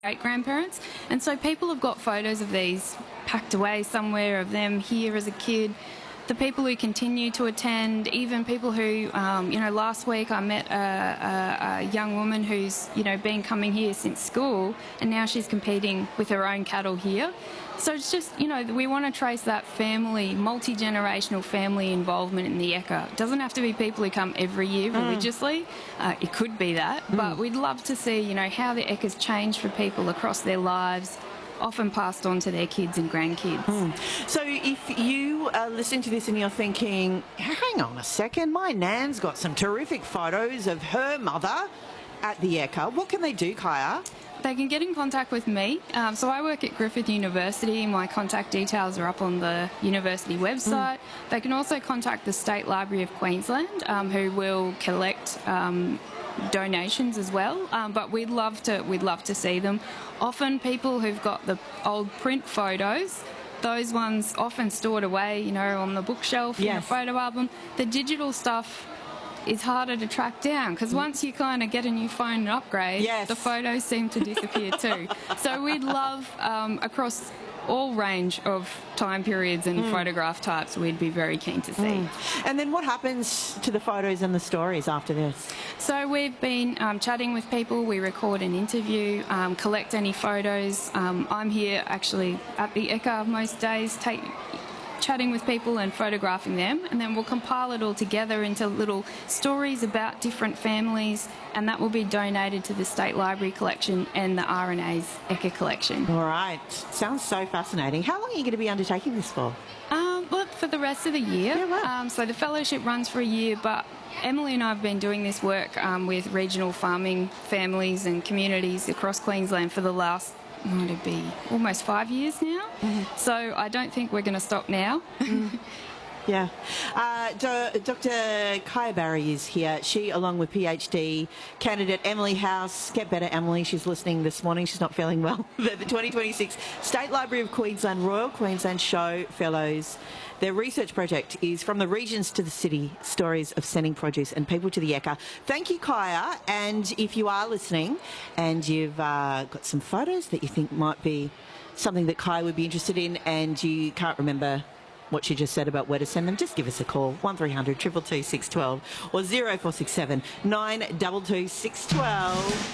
great-grandparents, and so people have got photos of these packed away somewhere of them here as a kid. The people who continue to attend, even people who, last week I met a young woman who's, been coming here since school, and now she's competing with her own cattle here. So it's just, we want to trace that family, multi-generational family involvement in the Ekka. It doesn't have to be people who come every year religiously. It could be that, but we'd love to see, how the Ekka's changed for people across their lives, often passed on to their kids and grandkids. So if you are listening to this and you're thinking, hang on a second, my nan's got some terrific photos of her mother at the Ekka, what can they do, Kaya? They can get in contact with me. So I work at Griffith University. My contact details are up on the university website. They can also contact the State Library of Queensland, who will collect donations as well, but we'd love to see them. Often people who've got the old print photos, those ones often stored away, on the bookshelf in a photo album. The digital stuff is harder to track down because once you kind of get a new phone and upgrade, the photos seem to disappear too. So we'd love, across all range of time periods and photograph types, we'd be very keen to see. And then what happens to the photos and the stories after this? So we've been chatting with people, we record an interview, collect any photos. I'm here actually at the Ekka most days, chatting with people and photographing them, and then we'll compile it all together into little stories about different families, and that will be donated to the State Library collection and the RNA's Ekka collection. All right. Sounds so fascinating. How long are you going to be undertaking this for? Well, for the rest of the year. Yeah, right. So the fellowship runs for a year, but Emily and I have been doing this work with regional farming families and communities across Queensland for the last, might be almost 5 years now. So I don't think we're going to stop now. Yeah. Dr. Kaya Barry is here. She, along with PhD candidate Emily House. Get better, Emily. She's listening this morning. She's not feeling well. The 2026 State Library of Queensland Royal Queensland Show Fellows. Their research project is From the Regions to the City, Stories of Sending Produce and People to the Ekka. Thank you, Kaya. And if you are listening and you've got some photos that you think might be something that Kaya would be interested in and you can't remember what she just said about where to send them, just give us a call, 1300 222 612 or 0467 922 612.